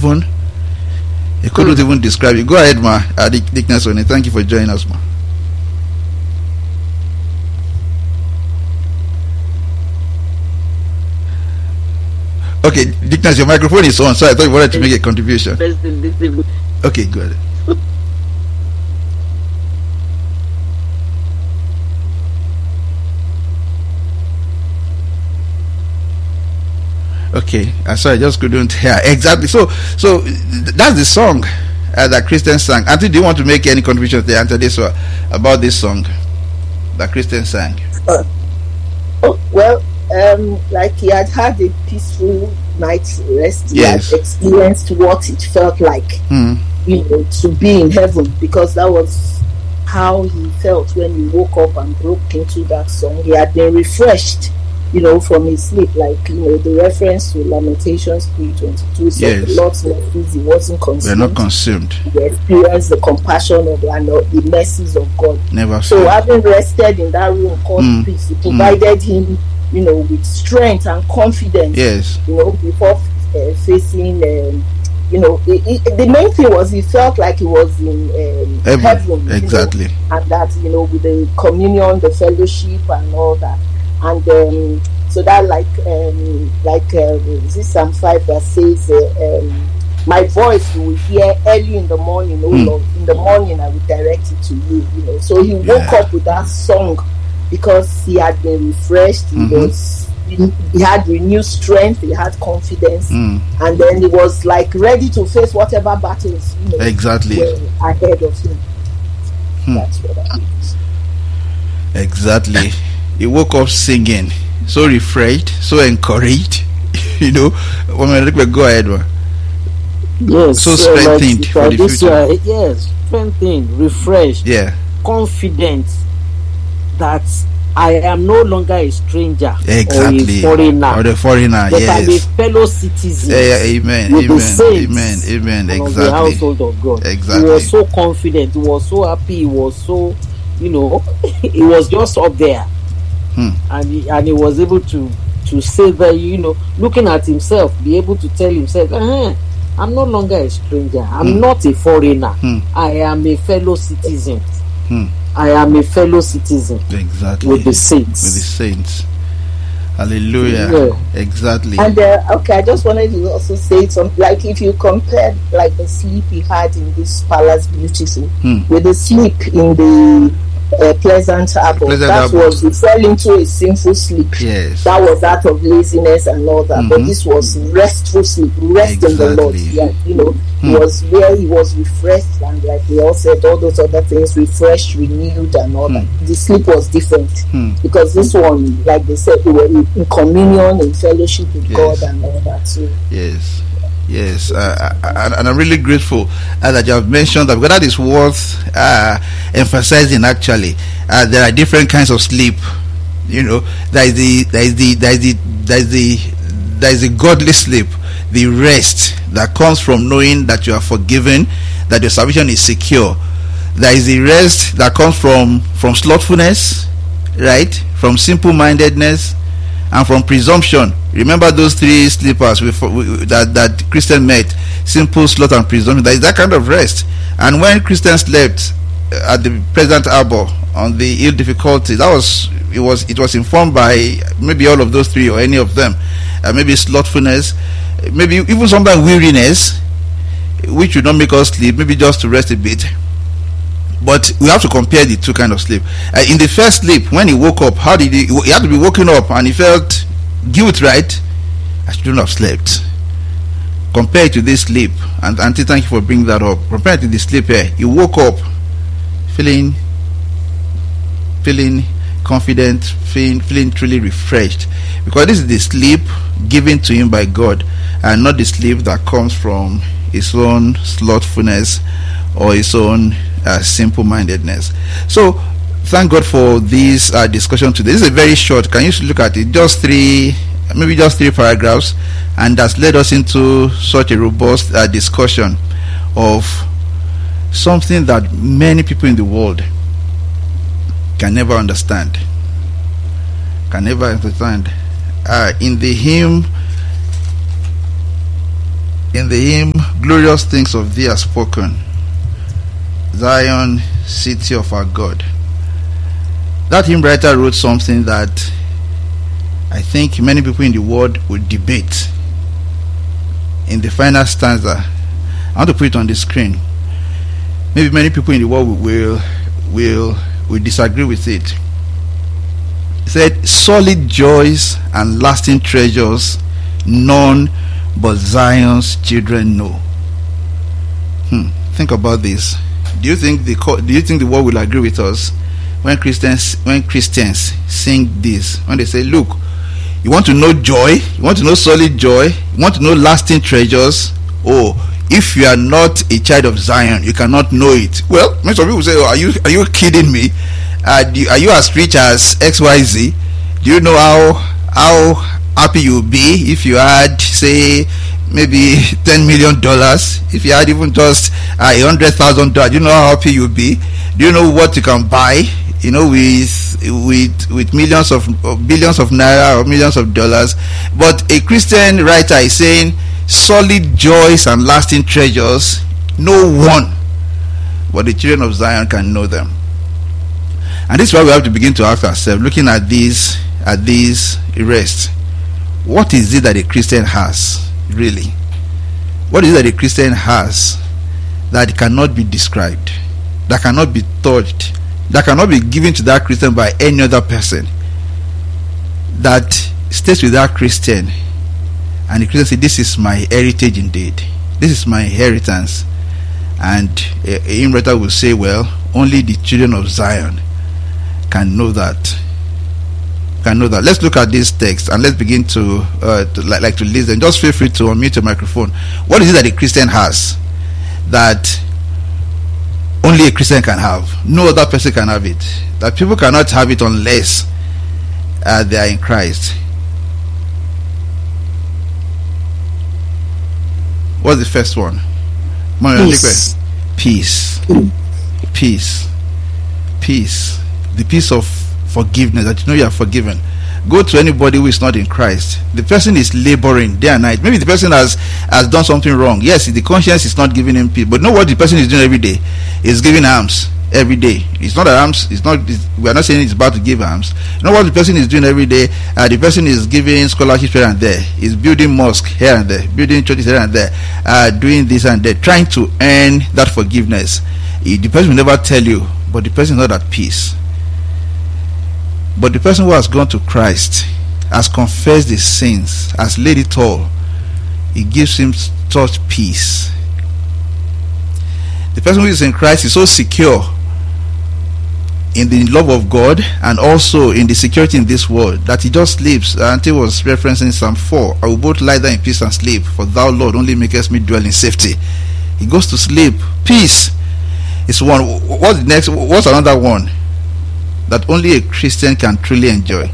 heaven. He couldn't even describe it. Go ahead, ma. Dickness Oni. Thank you for joining us, ma. Okay, Dickness, your microphone is on, so I thought you wanted to make a contribution. Okay, good. Okay, sorry, I just couldn't hear exactly. So that's the song that Christian sang. Auntie, do you want to make any contributions there answer this about this song that Christian sang? Like he had a peaceful night's rest. He Yes. had experienced what it felt like, to be in heaven, because that was how he felt when he woke up and broke into that song. He had been refreshed, from his sleep, like, the reference to Lamentations 3:22 said, Yes. the Lord's mercies, he wasn't consumed. We're not consumed. He experienced the compassion of and the mercies of God. Never. So having rested in that room called peace, he provided him, with strength and confidence. Yes. Before facing, the main thing was he felt like he was in heaven. Exactly. And that, with the communion, the fellowship, and all that. And so that, this Psalm 5 that says, my voice you will hear early in the morning, oh Lord. In the morning I will direct it to you. So he woke up with that song because he had been refreshed. He had renewed strength. He had confidence, and then he was like ready to face whatever battles exactly were ahead of him. That's what I mean. Exactly. He woke up singing, so refreshed, so encouraged. Go ahead, man. Yes, so strengthened for the future. Yes, strengthened, refreshed, confident that I am no longer a stranger exactly. or a foreigner, but I'm a fellow citizen. Amen. With the saints Amen. Exactly. Of the household of God. Exactly. He was so confident. He was so happy. He was so, he was just up there, and he was able to say that, looking at himself, be able to tell himself, I'm no longer a stranger. I'm not a foreigner. I am a fellow citizen. I am a fellow citizen. Exactly. With the saints. With the saints. Hallelujah. Yeah. Exactly. And I just wanted to also say something. Like, if you compare like the sleep he had in this Palace Beautiful with the sleep in the Pleasant Arbor, was he fell into a sinful sleep. Yes. That was that of laziness and all that. But this was restful sleep, rest in the Lord. Yeah, he was where he was refreshed, and like we all said, all those other things, refreshed, renewed, and all that. The sleep was different because this one, like they said, we were in communion, in fellowship with God, and all that too. Yes, and I'm really grateful that you have mentioned that, because that is worth emphasizing. Actually, there are different kinds of sleep. There is the godly sleep, the rest that comes from knowing that you are forgiven, that your salvation is secure. There is the rest that comes from slothfulness, right? From simple-mindedness, and from presumption. Remember those three sleepers that Christian met: simple, sloth, and presumption. There is that kind of rest. And when Christian slept at the Pleasant Arbor on the hill difficulty, it was informed by maybe all of those three or any of them. Maybe slothfulness, maybe even sometimes weariness, which would not make us sleep, maybe just to rest a bit. But we have to compare the two kind of sleep. In the first sleep, when he woke up, how did he had to be woken up, and he felt guilt, right? I shouldn't have slept. Compared to this sleep, and Auntie, thank you for bringing that up. Compared to the sleep here, he woke up feeling confident, feeling truly refreshed, because this is the sleep given to him by God, and not the sleep that comes from his own slothfulness or his own simple-mindedness. So thank God for this discussion today. This is a very short, can you look at it, just three paragraphs, and that's led us into such a robust discussion of something that many people in the world can never understand. In the hymn in the hymn, glorious things of thee are spoken, Zion, city of our God. That hymn writer wrote something that I think many people in the world would debate. In the final stanza, I want to put it on the screen. Maybe many people in the world will disagree with it. He said, solid joys and lasting treasures none but Zion's children know. Think about this. Do you think the world will agree with us when Christians sing this? When they say, look, you want to know joy, you want to know solid joy, you want to know lasting treasures. Oh, if you are not a child of Zion, you cannot know it. Well, most of people say, oh, are you kidding me? Are you as rich as XYZ? Do you know how happy you'll be if you had, say, maybe $10 million? If you had even just $100,000, do you know how happy you'll be? Do you know what you can buy? You know, with millions of billions of naira or millions of dollars. But a Christian writer is saying, solid joys and lasting treasures, no one but the children of Zion can know them. And this is why we have to begin to ask ourselves, looking at these arrests, what is it that a Christian has, really? What is it that a Christian has that cannot be described, that cannot be touched, that cannot be given to that Christian by any other person, that stays with that Christian, and the Christian says, this is my heritage indeed, this is my inheritance? And a hymn writer will say, well, only the children of Zion can know that. Let's look at this text and let's begin to listen. Just feel free to unmute your microphone. What is it that a Christian has that only a Christian can have? No other person can have it. That people cannot have it unless they are in Christ. What's the first one? Peace. Peace. The peace of forgiveness, that you know you are forgiven. Go to anybody who is not in Christ. The person is laboring day and night. Maybe the person has done something wrong. Yes, the conscience is not giving him peace, but know what the person is doing every day? Is giving alms every day. It's not alms. We are not saying it's about to give alms. You know what the person is doing every day? The person is giving scholarships here and there. Is building mosque here and there, building churches here and there, doing this and that, trying to earn that forgiveness. The person will never tell you, but the person is not at peace. But the person who has gone to Christ, has confessed his sins, has laid it all, it gives him such peace. The person who is in Christ is so secure in the love of God and also in the security in this world that he just sleeps. Auntie was referencing Psalm 4, I will both lie down in peace and sleep, for thou, Lord, only makest me dwell in safety. He goes to sleep. Peace is one. What's the next? What's another one that only a Christian can truly enjoy?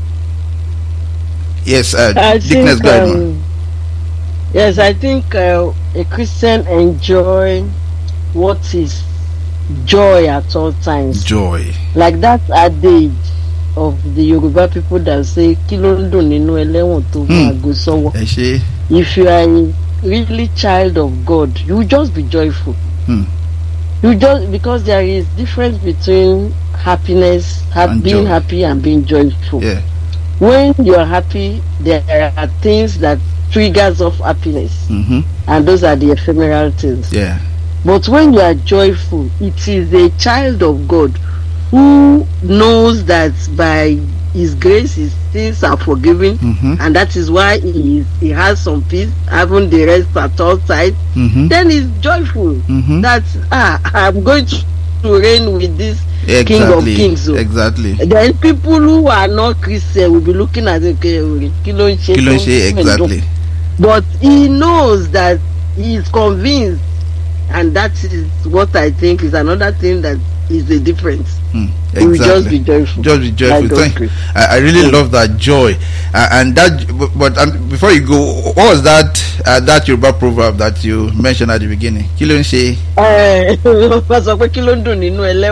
Yes, Dickness, yes, I think a Christian enjoy what is joy at all times. Joy. Like that adage of the Yoruba people that say, Kilondo ninu elewon to mago sowo. If you are a really child of God, you just be joyful. You just, because there is difference between happiness, being happy and being joyful. Yeah. When you are happy, there are things that triggers off happiness, and those are the ephemeral things. Yeah. But when you are joyful, it is a child of God who knows that by His grace his sins are forgiven, and that is why he has some peace, having the rest at all times. Then he's joyful that I'm going to reign with this King of Kings. So exactly. Then people who are not Christian will be looking at it, exactly. But he knows that he is convinced, and that is what I think is another thing that is the difference. Exactly. You will just be joyful. Just be joyful. Thank you. I really love that joy. And that. But before you go, what was that Yoruba proverb that you mentioned at the beginning?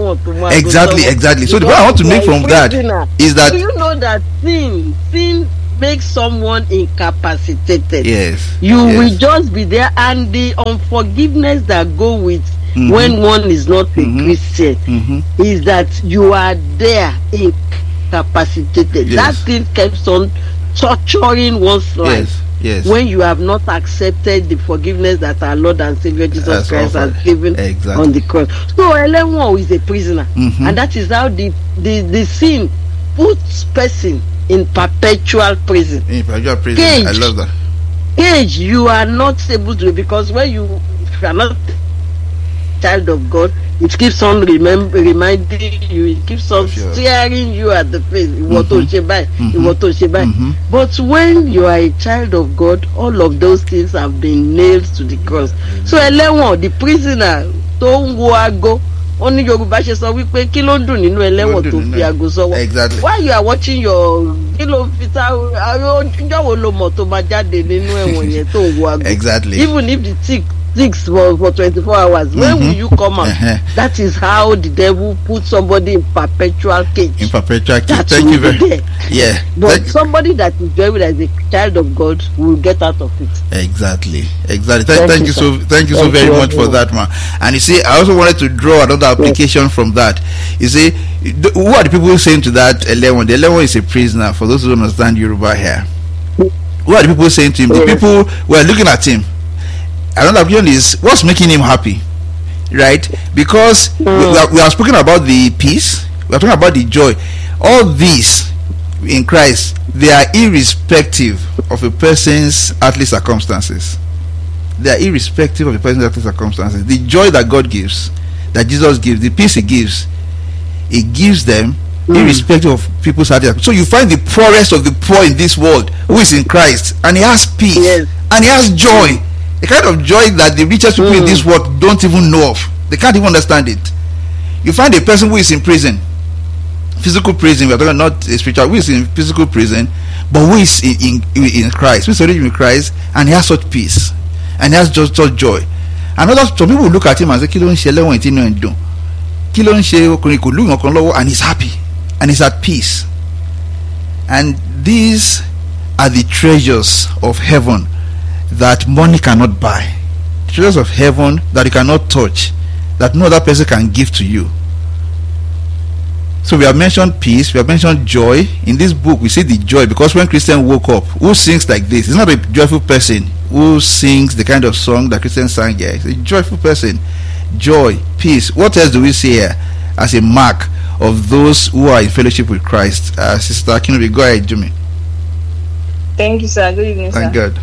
Exactly. So the point I want to make from that is that, do you know that sin make someone incapacitated. Yes. You yes. will just be there, and the unforgiveness that go with when one is not a Christian is that you are there incapacitated. Yes. That thing keeps on torturing one's life. Yes. Yes. When you have not accepted the forgiveness that our Lord and Savior Jesus Christ has given on the cross. So Elewon is a prisoner, and that is how the sin puts person in perpetual prison. In perpetual prison. Cage. I love that. Cage, you are not able to, because when you are not child of God, it keeps on reminding you, it keeps on staring you at the face. But when you are a child of God, all of those things have been nailed to the cross. So Elewon, the prisoner, tó ń wo ago, ó ní Yorùbá ṣe sọ wípé kí ló ń dùn nínú ẹlẹ́wọ̀n tó fi aago sọ́wọ́. Exactly. While you are watching your kí ló fi ta ọjọ́ wo lo mọ̀ tó máa jáde nínú ẹ̀wọ̀n yẹn tó ń wo ago. Exactly. Even if the tick for 24 hours, when will you come out? That is how the devil puts somebody in perpetual cage. In perpetual cage. That Thank you very much. Yeah. But somebody that is joyful as a child of God will get out of it. Exactly. Thank you so very much for that, man. And you see, I also wanted to draw another application from that. You see, who are the people saying to that Elewon? The Elewon is a prisoner, for those who don't understand Yoruba here. Who are the people saying to him? The people who are looking at him. Another question is, what's making him happy? Right? Because we are speaking about the peace, we are talking about the joy. All these in Christ, they are irrespective of a person's earthly circumstances. They are irrespective of a person's earthly circumstances. The joy that God gives, that Jesus gives, the peace He gives them irrespective of people's earthly circumstances. So you find the poorest of the poor in this world who is in Christ, and he has peace, and he has joy. The kind of joy that the richest people in this world don't even know of. They can't even understand it. You find a person who is in prison, physical prison, we are talking not a spiritual, who is in physical prison, but who is in Christ, who is already in Christ, and he has such peace, and he has just such joy. And some people will look at him and say, kí ló ń ṣe lẹ́wọ̀n tí inú ẹ̀ ń dùn? Kí ló ń ṣe ọkùnrin kò lóyún ọkàn lọ́wọ́, and he's happy, and he's at peace. And these are the treasures of heaven that money cannot buy. Treasures of heaven that you cannot touch, that no other person can give to you. So we have mentioned peace, we have mentioned joy. In this book we see the joy, because when Christian woke up, who sings like this? It's not a joyful person who sings the kind of song that Christian sang here. It's a joyful person. Joy, peace. What else do we see here as a mark of those who are in fellowship with Christ? Sister Akinobi, go ahead, Jimmy. Thank you, sir. Good evening, sir. Thank God.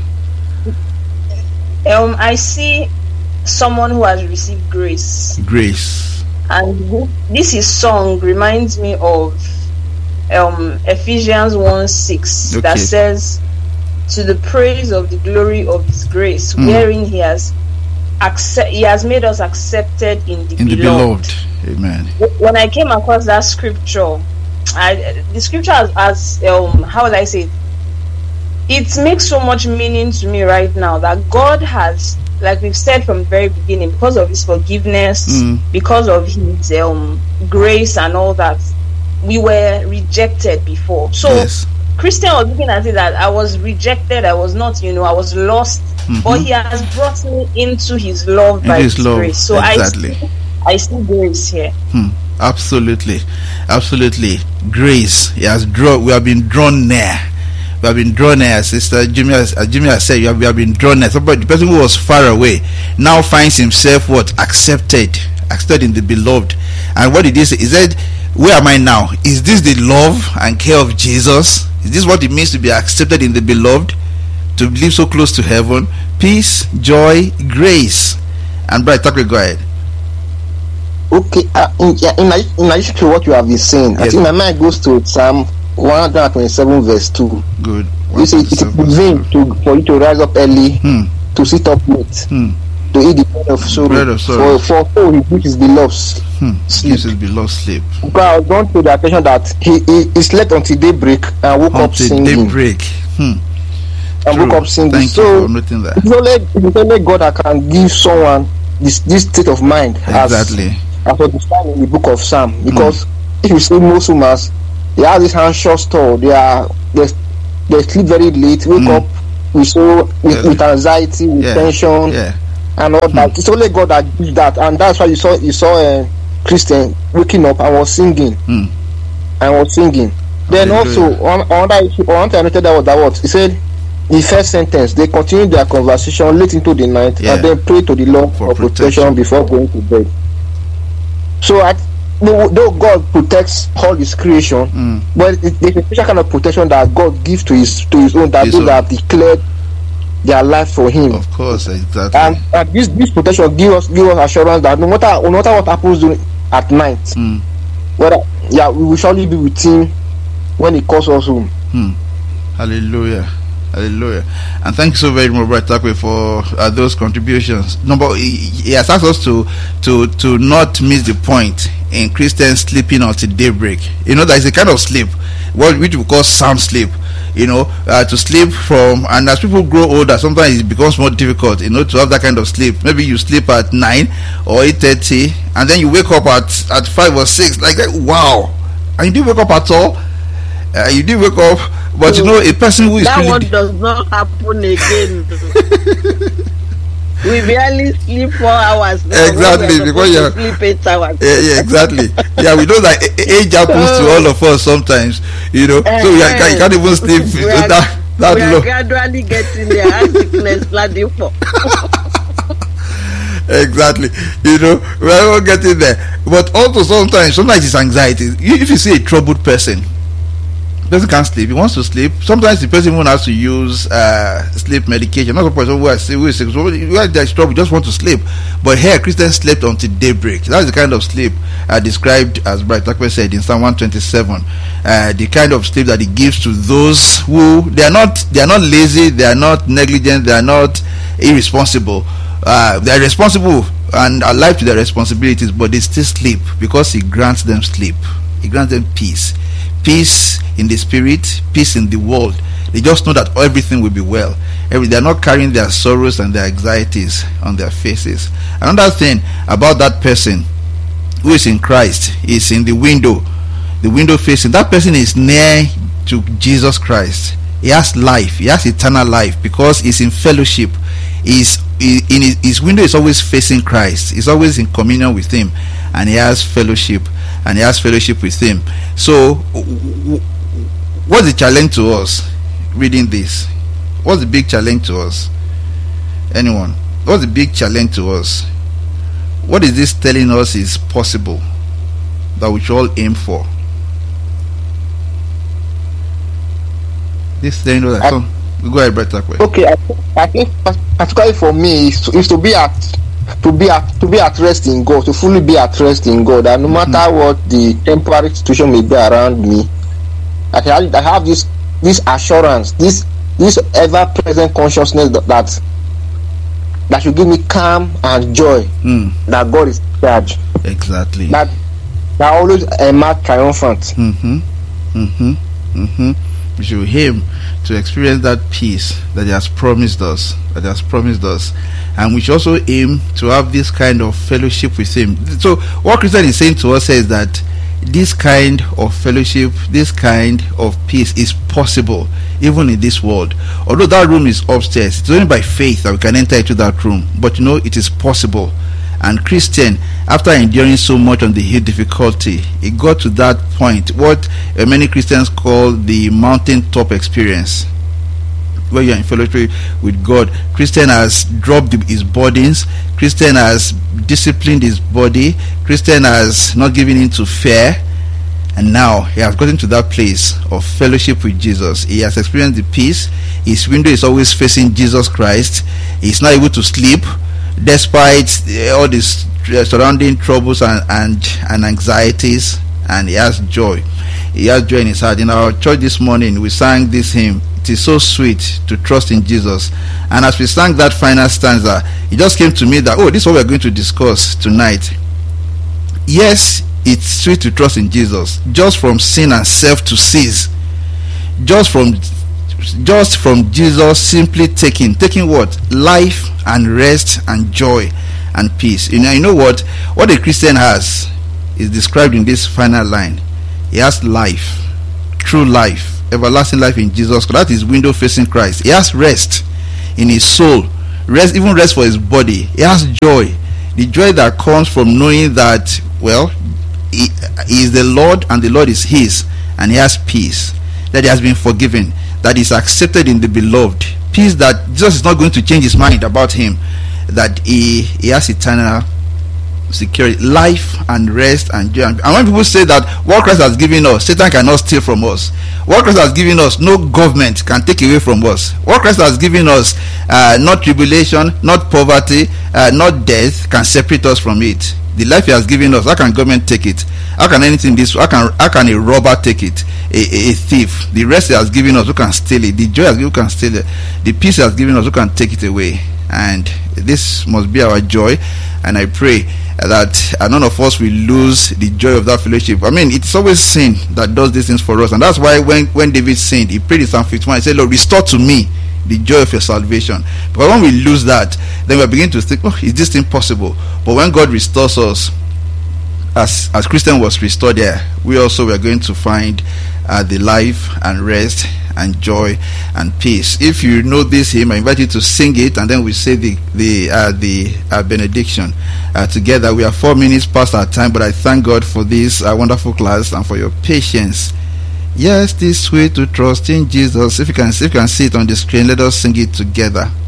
I see someone who has received grace. Grace. And this is song reminds me of Ephesians 1:6 that says, to the praise of the glory of His grace, wherein He has made us accepted in the beloved. Amen. When I came across that scripture, the scripture has how will I say it makes so much meaning to me right now that God has, like we've said from the very beginning, because of His forgiveness, because of His grace and all that, we were rejected before. So Christian was looking at it that I was rejected, I was not, I was lost, but He has brought me into His love by His grace. So exactly. I see grace here. Absolutely. Grace. We have been drawn near. We have been drawn near. Sister Jimmy has said, we have been drawn near. Somebody, the person who was far away now finds himself accepted in the beloved. And what did he say? He said, where am I now? Is this the love and care of Jesus? Is this what it means to be accepted in the beloved? To live so close to heaven? Peace, joy, grace. And Brother Takwe, go ahead. Okay, in addition to what you have been saying, I think my mind goes to Psalm 127 verse 2. Good. You say it's vain for you to rise up early, to sit up late, to eat the bread of sorrow. For he gives his beloved sleep. Because I was drawn to the attention that he slept until daybreak and woke up singing. And woke up singing. Thank so you for noting that. It's only God that can give someone this state of mind. Exactly. As was described in the book of Psalm. Because if you see most humans, they have this anxious thought. They they sleep very late, wake up with anxiety, with tension, and all that. It's only God that gives that, and that's why you saw Christian waking up and was singing, Then also, another issue, I want to note that was he said, the first sentence, they continued their conversation late into the night and then prayed to the Lord for protection before going to bed. So, though God protects all His creation, but there's a special kind of protection that God gives to His own, that those that have declared their life for Him. Of course, exactly. And this protection give us assurance that no matter what happens at night, we will surely be with Him when He calls us home. Hallelujah. Hallelujah. And thank you so very much, Brother Takwe, for those contributions. He has asked us to not miss the point in Christians sleeping until daybreak. There is a kind of sleep which we call sound sleep. To sleep from, and as people grow older, sometimes it becomes more difficult, to have that kind of sleep. Maybe you sleep at 9 or 8:30, and then you wake up at 5 or 6, like that. Wow! And you didn't wake up at all. You did wake up, but a person who is that one does not happen again. We barely sleep 4 hours now. Exactly, because you sleep 8 hours. Yeah, exactly. Yeah, we know that age happens to all of us sometimes. So you can't even sleep that low. We low. are gradually getting there. As sickness bloody for. Exactly. We are all getting there. But also sometimes it's anxiety. If you see a troubled person can't sleep, he wants to sleep. Sometimes the person even has to use sleep medication. Not a person who is sick, so there's trouble, just want to sleep. But here, Christians slept until daybreak. That's the kind of sleep described, as Brother Takwe said in Psalm 127. The kind of sleep that He gives to those who they are not lazy, they are not negligent, they are not irresponsible. They are responsible and alive to their responsibilities, but they still sleep because He grants them sleep. He grants them peace in the spirit, peace in the world. They just know that everything will be well. They are not carrying their sorrows and their anxieties on their faces. Another thing about that person who is in Christ is in the window facing. That person is near to Jesus Christ. He has life. He has eternal life because he's in fellowship. His window is always facing Christ. He's always in communion with Him, and he has fellowship. With Him. So, what's the challenge to us reading this? What's the big challenge to us? Anyone? What's the big challenge to us? What is this telling us is possible that we should all aim for? This thing that go ahead, Brother Takwe. Okay, I think particularly for me is to be at rest in God, to fully be at rest in God, and no matter what the temporary situation may be around me, I have this assurance, this ever-present consciousness that should give me calm and joy that God is in charge. Exactly. That always emerge triumphant. We should aim to experience that peace that He has promised us. And we should also aim to have this kind of fellowship with Him. So what Christian is saying to us is that this kind of fellowship, this kind of peace is possible even in this world. Although that room is upstairs, it's only by faith that we can enter into that room. But it is possible. And Christian, after enduring so much on the hill difficulty, it got to that point, what many Christians call the mountaintop experience, where you are in fellowship with God. Christian has dropped his burdens. Christian has disciplined his body. Christian has not given in to fear. And now he has gotten to that place of fellowship with Jesus. He has experienced the peace. His window is always facing Jesus Christ. He's not able to sleep despite all these surrounding troubles and anxieties, and he has joy. He has joy in his heart. In our church this morning, we sang this hymn, "It is so sweet to trust in Jesus." And as we sang that final stanza, it just came to me that, this is what we're going to discuss tonight. Yes, it's sweet to trust in Jesus, just from sin and self to cease, just from Jesus simply taking what? Life and rest and joy and peace. You know what a Christian has is described in this final line. He has life, true life, everlasting life in Jesus. That is window facing Christ. He has rest in his soul, even rest for his body. He has joy, the joy that comes from knowing that, well, he is the Lord and the Lord is his, and he has peace, that he has been forgiven, that he is accepted in the beloved. Peace that Jesus is not going to change his mind about him, that he has eternal security, life and rest and joy. And when people say that what Christ has given us, Satan cannot steal from us. What Christ has given us, no government can take away from us. What Christ has given us, not tribulation, not poverty, not death, can separate us from it. The life he has given us, how can government take it? How can anything this? How can a robber take it? A thief? The rest he has given us, who can steal it? The joy he has given, who can steal it? The peace he has given us, who can take it away? And this must be our joy. And I pray that none of us will lose the joy of that fellowship. I mean, it's always sin that does these things for us, and that's why when David sinned, he prayed in Psalm 51. He said, Lord, restore to me the joy of your salvation. Because when we lose that, then we begin to think, oh, is this thing possible? But when God restores us, as Christian was restored there, we also were going to find the life and rest and joy and peace. If you know this hymn, I invite you to sing it, and then we say the benediction together. We are 4 minutes past our time, but I thank God for this wonderful class and for your patience. Yes, this way to trust in Jesus. If you can see it on the screen, let us sing it together.